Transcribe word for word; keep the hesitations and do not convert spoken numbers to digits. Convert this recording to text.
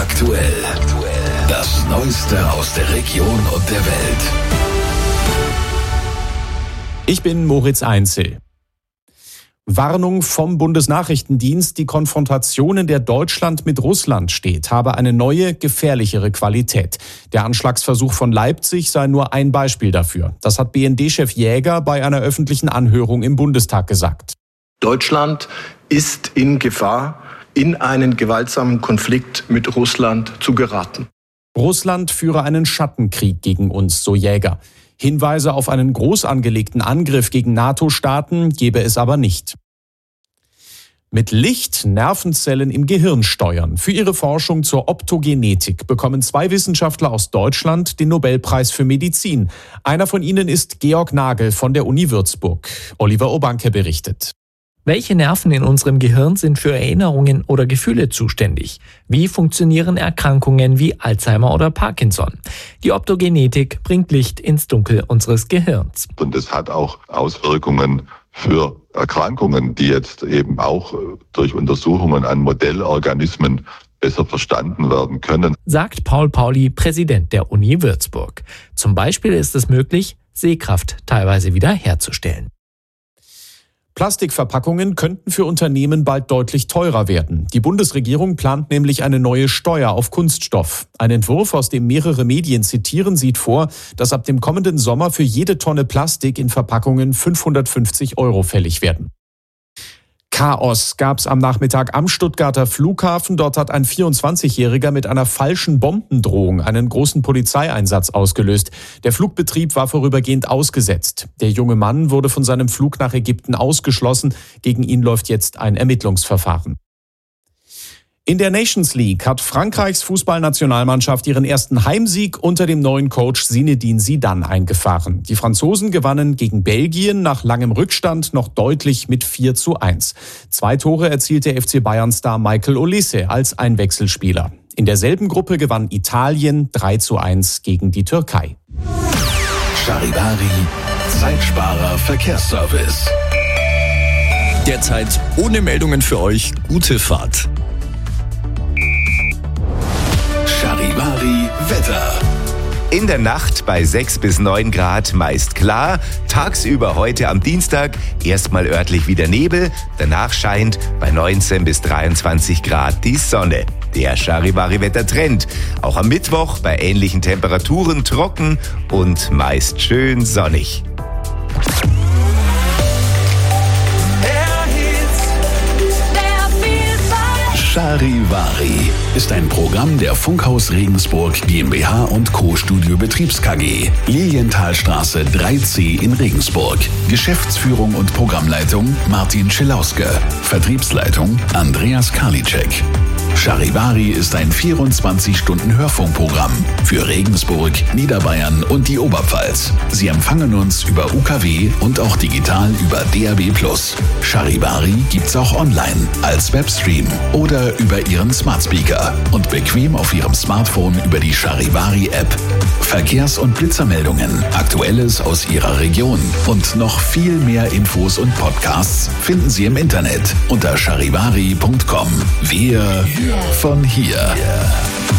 Aktuell. Das Neueste aus der Region und der Welt. Ich bin Moritz Einzel. Warnung vom Bundesnachrichtendienst, die Konfrontation, in der Deutschland mit Russland steht, habe eine neue, gefährlichere Qualität. Der Anschlagsversuch von Leipzig sei nur ein Beispiel dafür. Das hat B N D-Chef Jäger bei einer öffentlichen Anhörung im Bundestag gesagt. Deutschland ist in Gefahr, in einen gewaltsamen Konflikt mit Russland zu geraten. Russland führe einen Schattenkrieg gegen uns, so Jäger. Hinweise auf einen groß angelegten Angriff gegen NATO-Staaten gebe es aber nicht. Mit Licht Nervenzellen im Gehirn steuern. Für ihre Forschung zur Optogenetik bekommen zwei Wissenschaftler aus Deutschland den Nobelpreis für Medizin. Einer von ihnen ist Georg Nagel von der Uni Würzburg. Oliver Obanke berichtet. Welche Nerven in unserem Gehirn sind für Erinnerungen oder Gefühle zuständig? Wie funktionieren Erkrankungen wie Alzheimer oder Parkinson? Die Optogenetik bringt Licht ins Dunkel unseres Gehirns. Und es hat auch Auswirkungen für Erkrankungen, die jetzt eben auch durch Untersuchungen an Modellorganismen besser verstanden werden können. Sagt Paul Pauli, Präsident der Uni Würzburg. Zum Beispiel ist es möglich, Sehkraft teilweise wieder herzustellen. Plastikverpackungen könnten für Unternehmen bald deutlich teurer werden. Die Bundesregierung plant nämlich eine neue Steuer auf Kunststoff. Ein Entwurf, aus dem mehrere Medien zitieren, sieht vor, dass ab dem kommenden Sommer für jede Tonne Plastik in Verpackungen fünfhundertfünfzig Euro fällig werden. Chaos gab's am Nachmittag am Stuttgarter Flughafen. Dort hat ein vierundzwanzigjähriger mit einer falschen Bombendrohung einen großen Polizeieinsatz ausgelöst. Der Flugbetrieb war vorübergehend ausgesetzt. Der junge Mann wurde von seinem Flug nach Ägypten ausgeschlossen. Gegen ihn läuft jetzt ein Ermittlungsverfahren. In der Nations League hat Frankreichs Fußballnationalmannschaft ihren ersten Heimsieg unter dem neuen Coach Zinedine Zidane eingefahren. Die Franzosen gewannen gegen Belgien nach langem Rückstand noch deutlich mit vier zu eins. Zwei Tore erzielte F C Bayern-Star Michael Olise als Einwechselspieler. In derselben Gruppe gewann Italien drei zu eins gegen die Türkei. Charivari, Zeitsparer Verkehrsservice. Derzeit ohne Meldungen für euch. Gute Fahrt. Charivari Wetter. In der Nacht bei sechs bis neun Grad meist klar. Tagsüber heute am Dienstag erstmal örtlich wieder Nebel. Danach scheint bei neunzehn bis dreiundzwanzig Grad die Sonne. Der Charivari-Wettertrend. Auch am Mittwoch bei ähnlichen Temperaturen trocken und meist schön sonnig. Charivari ist ein Programm der Funkhaus Regensburg GmbH und Co. Studio Betriebs K G. Lilienthalstraße drei C in Regensburg. Geschäftsführung und Programmleitung Martin Schilauske. Vertriebsleitung Andreas Karliczek. Charivari ist ein vierundzwanzig-Stunden-Hörfunkprogramm für Regensburg, Niederbayern und die Oberpfalz. Sie empfangen uns über U K W und auch digital über D A B plus. Charivari gibt's auch online als Webstream oder über Ihren Smart Speaker und bequem auf Ihrem Smartphone über die Charivari-App. Verkehrs- und Blitzermeldungen, Aktuelles aus Ihrer Region und noch viel mehr Infos und Podcasts finden Sie im Internet unter charivari punkt com. Wir von hier.